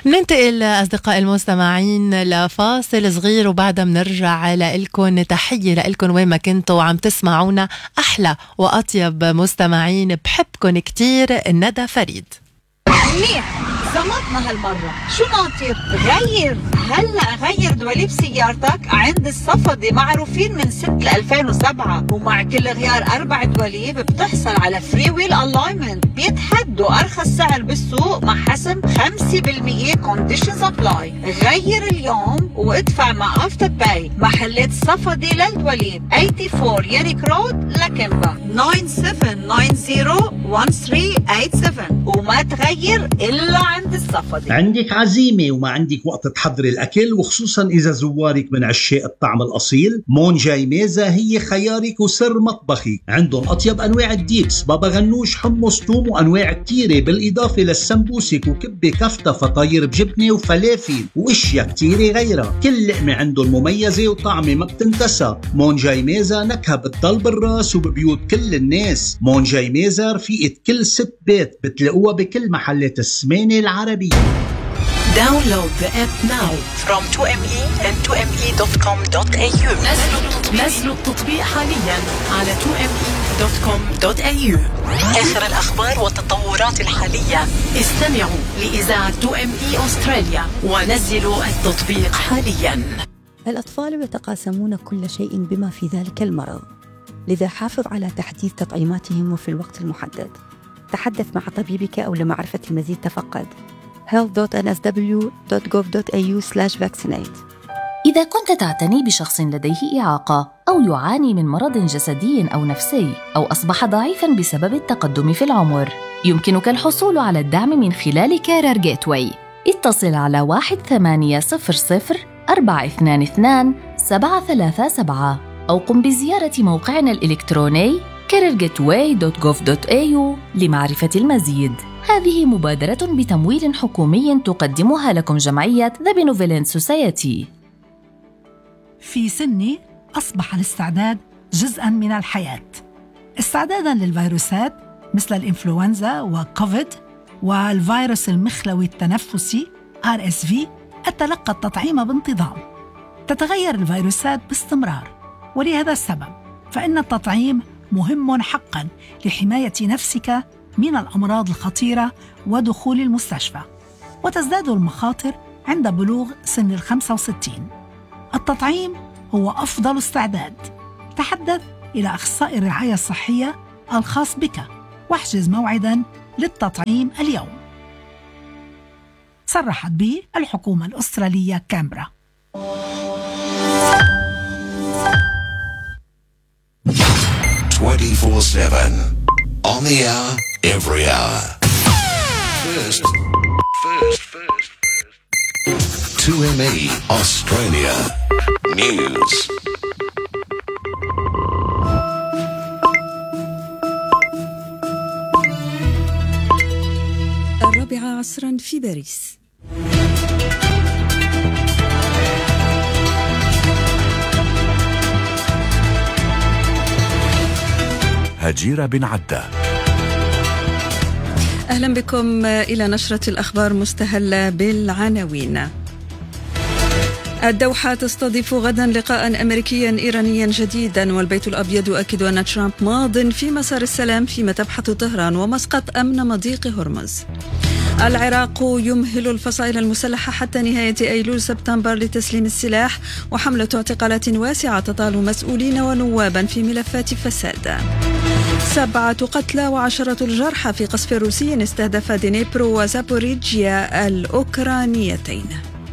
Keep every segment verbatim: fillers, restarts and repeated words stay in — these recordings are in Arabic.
ننتقل أصدقاء المستمعين لفاصل صغير وبعدها منرجع لإلكن. تحية لإلكن وين ما كنتوا عم تسمعونا، أحلى وأطيب مستمعين، بحبكن كتير. ندى فريد. منيح زمطنا هالمرة، شو ناطر؟ غير هلأ غير دواليب سيارتك عند الصفدي، معروفين من ستة ألفين وسبعة، ومع كل غيار أربع دواليب بتحصل على فري ويل ألاينمنت، بيتحدوا أرخص سعر بالسوق مع حسم خمسة بالمية كونديشنز أبلاي. غير اليوم وادفع مع أفتر باي. محلات الصفدي للدواليب أربعة وثمانين ياريك رود لكمبا، تسعة سبعة تسعة صفر واحد ثلاثة ثمانية سبعة، وما تغير إلا عند الصفدي. عندك عزيمة وما عندك وقت تحضري الأكل، وخصوصا إذا زوارك من عشاق الطعم الأصيل، مون جاي ميزة هي خيارك وسر مطبخي. عندهم أطيب أنواع الديبس، بابا غنوش، حمص، توم، وأنواع كتيرة، بالإضافة للسمبوسك وكبة كفتة، فطاير بجبنة وفلافل وإشياء كتيرة غيرها. كل لقمة عندهم مميزة وطعمة ما بتنتسى. مون جاي ميزة نكهة بتضل بالراس وببيوت كل الناس. مون جاي ميزة رفيقة كل ست بيت، بتلاقوها بكل محلات السمانة العربية. Download the app now from تو إم إي and تو إم إي دوت كوم دوت إيه يو. نزلوا التطبيق حاليا على تو إم إي دوت كوم دوت إيه يو. آخر الأخبار والتطورات الحالية. استمعوا لإذاعة تو إم إي أستراليا ونزلوا التطبيق حاليا. الأطفال يتقاسمون كل شيء بما في ذلك المرض، لذا حافظ على تحديث تطعيماتهم وفي الوقت المحدد. تحدث مع طبيبك أو لمعرفة المزيد تفقد health dot n s w dot gov dot a u slash vaccinate. إذا كنت تعتني بشخص لديه إعاقة أو يعاني من مرض جسدي أو نفسي أو أصبح ضعيفاً بسبب التقدم في العمر، يمكنك الحصول على الدعم من خلال كارير جيتواي. اتصل على واحد ثمانية صفر صفر أربعة اثنان اثنان سبعة ثلاثة سبعة أو قم بزيارة موقعنا الإلكتروني كارير جيتواي دوت جوف دوت إيه يو لمعرفة المزيد. هذه مبادرة بتمويل حكومي تقدمها لكم جمعية The Benevolent Society. في سني أصبح الاستعداد جزءاً من الحياة، استعداداً للفيروسات مثل الإنفلونزا وكوفيد والفيروس المخلوي التنفسي آر إس في. أتلقى التطعيم بانتظام. تتغير الفيروسات باستمرار، ولهذا السبب فإن التطعيم مهم حقاً لحماية نفسك من الأمراض الخطيرة ودخول المستشفى، وتزداد المخاطر عند بلوغ سن الخمسة وستين. التطعيم هو أفضل استعداد. تحدث إلى أخصائي الرعاية الصحية الخاص بك واحجز موعداً للتطعيم اليوم. صرحت به الحكومة الأسترالية كامبرا. twenty-four seven on the hour, every hour. First, first, first, first. two M E Australia News. الرابعة عصرا في باريس. هجيرة بن عدة. أهلا بكم إلى نشرة الأخبار مستهلة بالعناوين. الدوحة تستضيف غدا لقاء أمريكيا إيرانيا جديدا، والبيت الأبيض يؤكد أن ترامب ماض في مسار السلام فيما تبحث طهران ومسقط أمن مضيق هرمز. العراق يمهل الفصائل المسلحة حتى نهاية أيلول سبتمبر لتسليم السلاح، وحملة اعتقالات واسعة تطال مسؤولين ونوابا في ملفات فساد. سبعة قتلى وعشرة الجرحى في قصف روسي استهدف دينيبرو وزابوريجيا الأوكرانيتين.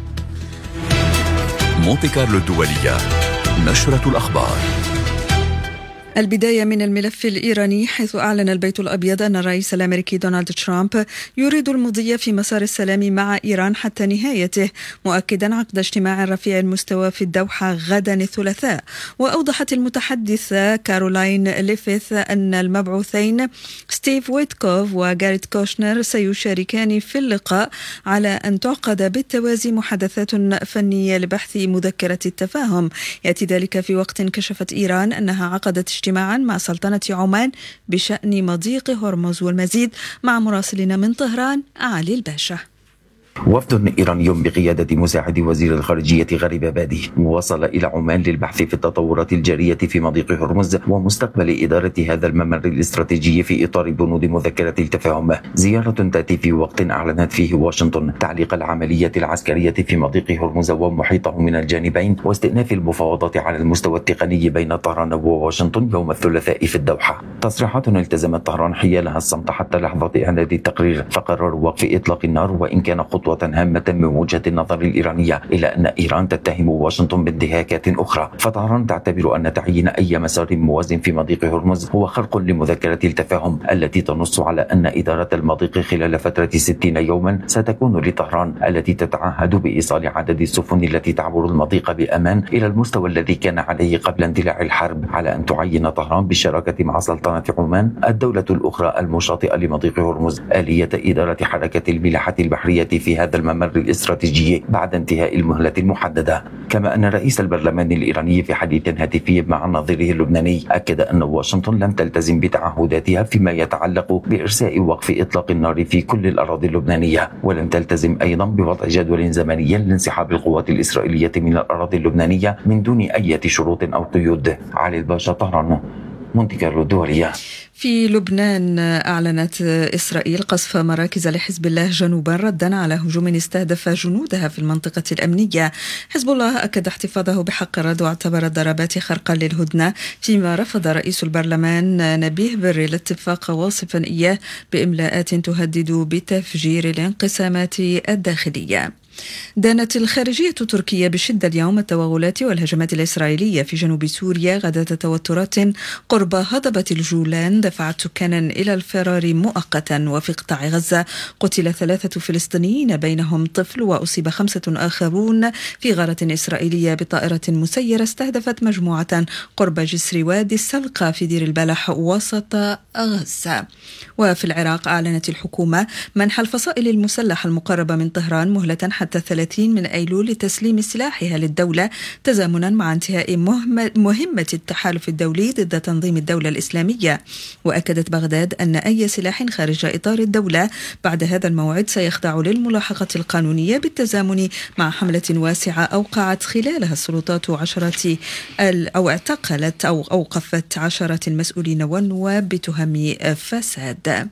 مونتي كارلو الدولية، نشرة الأخبار. البداية من الملف الإيراني، حيث أعلن البيت الأبيض أن الرئيس الأمريكي دونالد ترامب يريد المضي في مسار السلام مع إيران حتى نهايته، مؤكدا عقد اجتماع رفيع المستوى في الدوحة غدا الثلاثاء. وأوضحت المتحدثة كارولاين ليفيث أن المبعوثين ستيف ويتكوف وغاريت كوشنر سيشاركان في اللقاء، على أن تعقد بالتوازي محادثات فنية لبحث مذكرة التفاهم. يأتي ذلك في وقت كشفت إيران أنها عقدت اجتماعا مع سلطنة عمان بشأن مضيق هرمز. والمزيد مع مراسلنا من طهران علي الباشا. وفد إيراني بقيادة مساعد وزير الخارجية غريب بادي وصل إلى عمان للبحث في التطورات الجارية في مضيق هرمز ومستقبل إدارة هذا الممر الاستراتيجي في إطار بنود مذكرة التفاهم. زيارة تأتي في وقت أعلنت فيه واشنطن تعليق العملية العسكرية في مضيق هرمز ومحيطه من الجانبين واستئناف المفاوضات على المستوى التقني بين طهران وواشنطن يوم الثلاثاء في الدوحة. تصريحات التزمت طهران حيالها الصمت حتى لحظة إعداد التقرير، فقرروا وقف إطلاق النار وإن كان خطوة هامة من وجهة النظر الإيرانية، إلا أن إيران تتهم واشنطن بانتهاكات أخرى. فطهران تعتبر أن تعيين أي مسار موازن في مضيق هرمز هو خرق لمذكرة التفاهم التي تنص على أن إدارة المضيق خلال فترة ستين يوما ستكون لطهران، التي تتعهد بإيصال عدد السفن التي تعبر المضيق بأمان إلى المستوى الذي كان عليه قبل اندلاع الحرب، على أن تعين طهران بالشراكة مع سلطنة عمان الدولة الأخرى المشاطئة لمضيق هرمز آلية إدارة حركة الملاحة البحرية في هذا الممر الاستراتيجي بعد انتهاء المهلة المحددة. كما أن رئيس البرلمان الإيراني في حديث هاتفي مع نظيره اللبناني أكد أن واشنطن لم تلتزم بتعهداتها فيما يتعلق بإرساء وقف إطلاق النار في كل الأراضي اللبنانية، ولم تلتزم أيضا بوضع جدول زمني لانسحاب القوات الإسرائيلية من الأراضي اللبنانية من دون أي شروط أو قيود. علي الباشا، طهران، مونتي كارلو الدولية. في لبنان أعلنت إسرائيل قصف مراكز لحزب الله جنوبا ردا على هجوم استهدف جنودها في المنطقة الأمنية. حزب الله أكد احتفاظه بحق الرد واعتبر الضربات خرقا للهدنة، فيما رفض رئيس البرلمان نبيه بري الاتفاق واصفا إياه بإملاءات تهدد بتفجير الانقسامات الداخلية. دانت الخارجية التركية بشدة اليوم التوغلات والهجمات الإسرائيلية في جنوب سوريا غداة توترات قرب هضبة الجولان دفعت سكانا إلى الفرار مؤقتا. وفي قطاع غزة قتل ثلاثة فلسطينيين بينهم طفل وأصيب خمسة آخرون في غارة إسرائيلية بطائرة مسيرة استهدفت مجموعة قرب جسر وادي السلقة في دير البلح وسط غزة. وفي العراق أعلنت الحكومة منح الفصائل المسلحة المقربة من طهران مهلة حتى الثلاثين من أيلول لتسليم سلاحها للدولة تزامنا مع انتهاء مهمة التحالف الدولي ضد تنظيم الدولة الإسلامية. وأكدت بغداد أن أي سلاح خارج إطار الدولة بعد هذا الموعد سيخضع للملاحقة القانونية بالتزامن مع حملة واسعة أوقعت خلالها السلطات عشرة أو اعتقلت أو أوقفت عشرة المسؤولين والنواب بتهم فساد.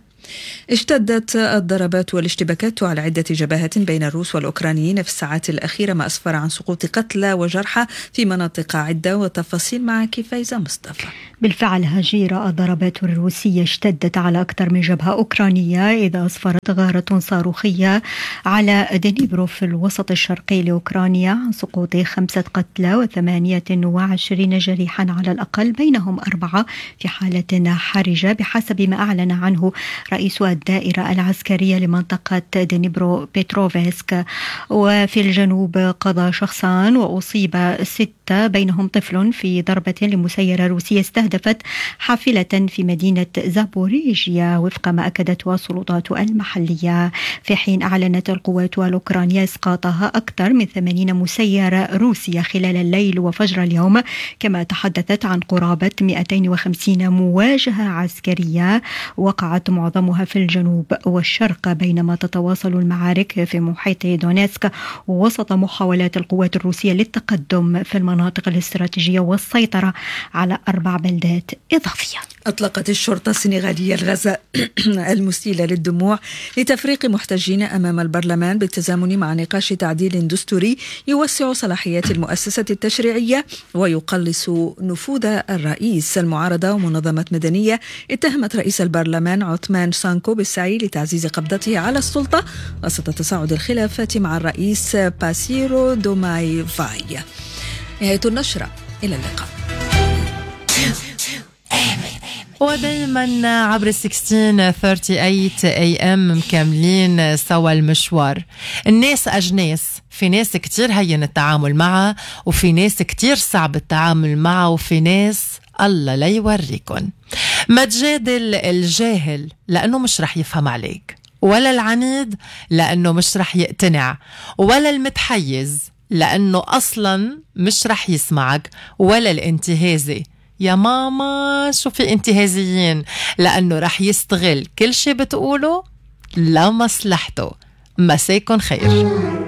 اشتدت الضربات والاشتباكات على عدة جبهات بين الروس والأوكرانيين في الساعات الأخيرة، ما أسفر عن سقوط قتلى وجرحى في مناطق عدة. وتفاصيل مع كفايزة مصطفى. بالفعل هجيرة، الضربات الروسية اشتدت على أكثر من جبهة أوكرانية، إذا أسفرت غارة صاروخية على دنيبرو في الوسط الشرقي لأوكرانيا عن سقوط خمسة قتلى وثمانية وعشرين جريحا على الأقل، بينهم أربعة في حالة حرجة بحسب ما أعلن عنه رئيس الدائرة العسكرية لمنطقة دنيبرو بيتروفسك. وفي الجنوب قضى شخصان وأصيب ستة بينهم طفل في ضربة لمسيرة روسية استهدفت حافلة في مدينة زابوريجيا وفق ما أكدته السلطات المحلية، في حين أعلنت القوات الأوكرانية إسقاطها أكثر من ثمانين مسيرة روسية خلال الليل وفجر اليوم. كما تحدثت عن قرابة مئتين وخمسين مواجهة عسكرية وقعت معظمها في الجنوب والشرق، بينما تتواصل المعارك في محيط دونيتسك وسط محاولات القوات الروسية للتقدم في المناطق الاستراتيجية والسيطرة على أربع بلدات إضافية. أطلقت الشرطة السنغالية الغازة المسيلة للدموع لتفريق محتجين أمام البرلمان بالتزامن مع نقاش تعديل دستوري يوسع صلاحيات المؤسسة التشريعية ويقلص نفوذ الرئيس. المعارضة ومنظمات مدنية اتهمت رئيس البرلمان عثمان سانكو بالسعي لتعزيز قبضته على السلطة وسط تصاعد الخلافات مع الرئيس باسيرو دوماي فاي. نهاية النشرة، إلى اللقاء. ودايما عبر ستة عشر ثمانية وثلاثين اي ام مكملين سوا المشوار. الناس أجناس، في ناس كتير هين التعامل معها وفي ناس كتير صعب التعامل معها وفي ناس الله لا يوريكن. ما تجادل الجاهل لأنه مش رح يفهم عليك، ولا العنيد لأنه مش رح يقتنع، ولا المتحيز لأنه أصلا مش رح يسمعك، ولا الانتهازي. يا ماما شو في انتهازيين، لأنه رح يستغل كل شي بتقوله لمصلحته. مساكن خير.